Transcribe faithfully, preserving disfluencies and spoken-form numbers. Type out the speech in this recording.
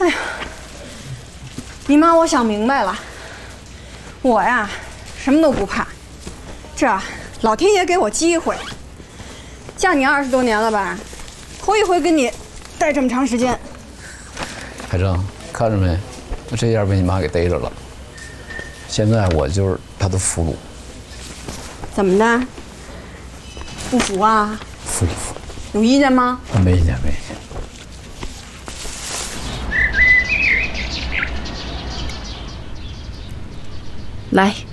哎呀，你妈，我想明白了，我呀，什么都不怕，这老天爷给我机会。嫁你二十多年了吧，头一回跟你待这么长时间。 海正，看着没？我这下被你妈给逮着了。现在我就是她的俘虏。 怎么的？不服啊？ 服不服？ 有意见吗？ 没意见，没意见。 来。